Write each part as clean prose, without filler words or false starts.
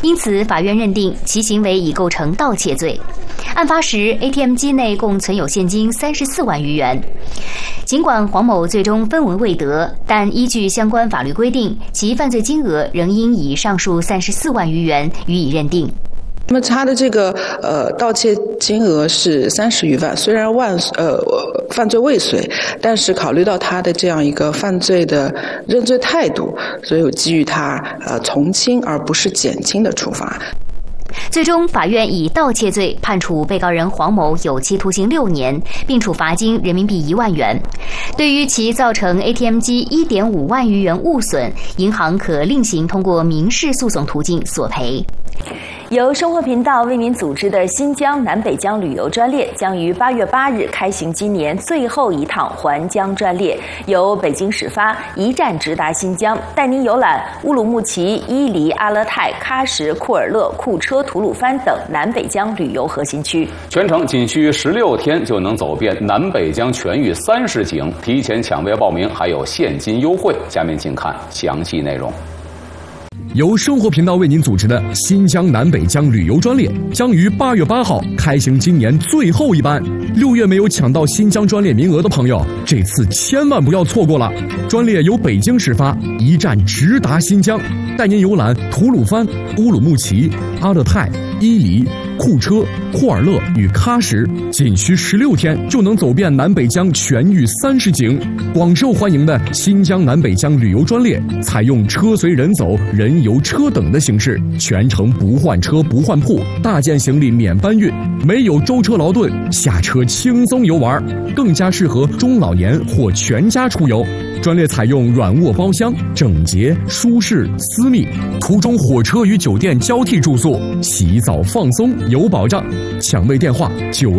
因此法院认定其行为已构成盗窃罪。案发时 ，ATM 机内共存有现金34万余元。尽管黄某最终分文未得，但依据相关法律规定，其犯罪金额仍应以上述34万余元予以认定。 那么他的这个盗窃金额是30余万，虽然犯罪未遂，但是考虑到他的这样一个犯罪的认罪态度，所以我给予他从轻而不是减轻的处罚。 最终，法院以盗窃罪判处被告人黄某有期徒刑6年，并处罚金人民币1万元。对于其造成 ATM 机1.5万余元误损，银行可另行通过民事诉讼途径索赔。 由生活频道为您组织的新疆南北疆旅游专列将于8月8日开行今年最后一趟环疆专列，由北京始发，一站直达新疆，带您游览乌鲁木齐、伊犁、阿勒泰、喀什、库尔勒、库车、吐鲁番等南北疆旅游核心区。 全程仅需16天就能走遍南北疆全域30景，提前抢位报名还有现金优惠。下面请看详细内容。 由生活频道为您组织的新疆南北疆旅游专列将于8月8号开行今年最后一班。6月没有抢到新疆专列名额的朋友，这次千万不要错过了。专列由北京始发，一站直达新疆，带您游览吐鲁番、乌鲁木齐、阿勒泰、伊犁、库车、库尔勒与喀什，仅需16天就能走遍南北疆全域30景。广受欢迎的新疆南北疆旅游专列采用车随人走、人游车等的形式，全程不换车不换铺，大件行李免搬运，没有舟车劳顿，下车轻松游玩，更加适合中老年或全家出游。专列采用软卧包厢，整洁、舒适、私密。途中火车与酒店交替住宿，洗澡放松有保障。抢位电话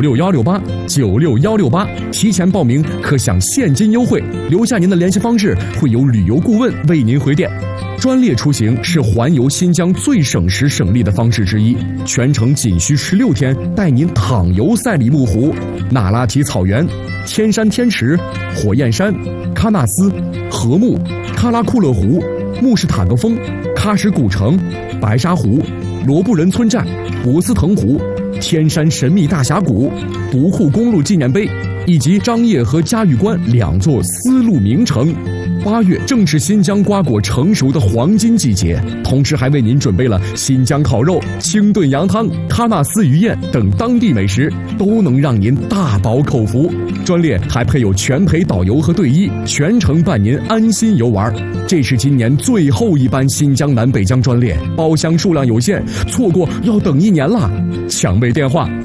96168，96168，提前报名可享现金优惠，留下您的联系方式，会有旅游顾问为您回电。专列出行是环游新疆最省时省力的方式之一，全程仅需16天，带您躺游赛里木湖、那拉提草原、天山天池、火焰山、喀纳斯、禾木、喀拉库勒湖、穆什塔格峰、喀什古城、白沙湖、罗布人村寨、博斯腾湖、天山神秘大峡谷、独库公路纪念碑，以及张掖和嘉峪关2座丝路名城。8月正是新疆瓜果成熟的黄金季节，同时还为您准备了新疆烤肉、清炖羊汤、喀纳斯鱼宴等当地美食，都能让您大饱口福。专列还配有全陪导游和队医，全程伴您安心游玩。这是今年最后一班新疆南北疆专列，包厢数量有限，错过要等1年了。抢位电话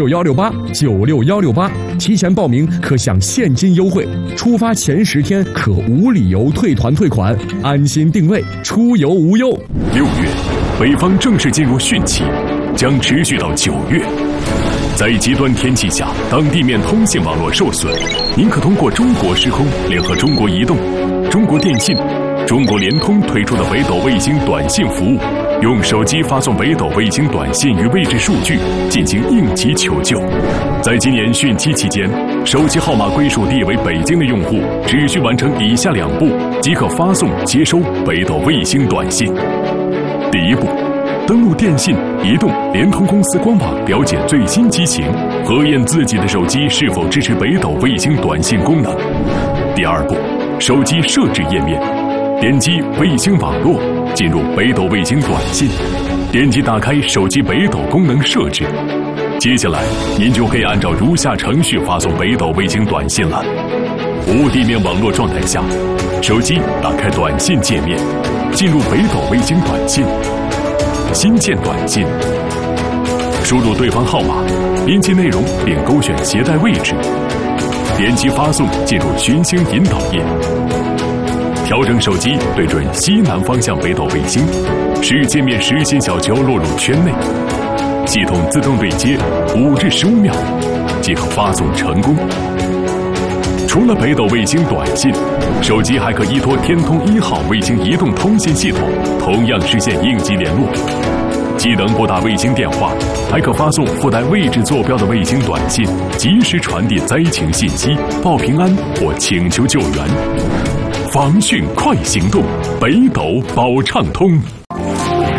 96168，96168，提前报名可享现金优惠，出发前10天可无理由退团退款，安心定位，出游无忧。 6月，北方正式进入汛期，将持续到9月。在极端天气下，当地面通信网络受损，您可通过中国时空联合中国移动、中国电信、中国联通推出的北斗卫星短信服务，用手机发送北斗卫星短信与位置数据进行应急求救。在今年汛期期间，手机号码归属地为北京的用户只需完成以下2步，即可发送接收北斗卫星短信。第1步，登录电信、移动、联通公司官网了解最新机型，核验自己的手机是否支持北斗卫星短信功能。第2步，手机设置页面，点击卫星网络，进入北斗卫星短信，点击打开手机北斗功能设置。接下来您就可以按照如下程序发送北斗卫星短信了。无地面网络状态下，手机打开短信界面，进入北斗卫星短信，新建短信，输入对方号码，编辑内容并勾选携带位置，点击发送，进入寻星引导页，调整手机对准西南方向北斗卫星，使界面实心小球落入圈内，系统自动对接5至15秒，即可发送成功。除了北斗卫星短信，手机还可依托天通1号卫星移动通信系统，同样实现应急联络。既能拨打卫星电话，还可发送附带位置坐标的卫星短信，及时传递灾情信息，报平安或请求救援。防汛快行动，北斗保畅通。